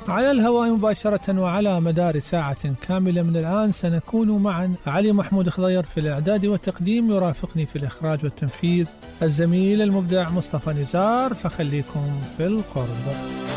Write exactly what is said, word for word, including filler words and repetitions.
على الهواء مباشرة وعلى مدار ساعة كاملة من الآن سنكون معا علي محمود خضير في الإعداد والتقديم، يرافقني في الإخراج والتنفيذ الزميل المبدع مصطفى نزار، فخليكم في القرب.